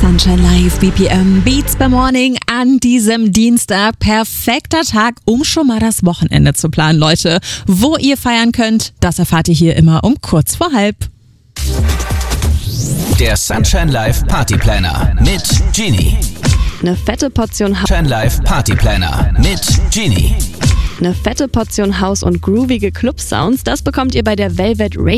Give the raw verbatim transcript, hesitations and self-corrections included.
Sunshine Live, B P M, Beats by Morning an diesem Dienstag. Perfekter Tag, um schon mal das Wochenende zu planen, Leute. Wo ihr feiern könnt, das erfahrt ihr hier immer um kurz vor halb. Der Sunshine Live Party Planner mit Genie. Eine fette Portion ha- Sunshine Live Party Planner mit Genie. Eine fette Portion House und groovige Club-Sounds, das bekommt ihr bei der Velvet Rave.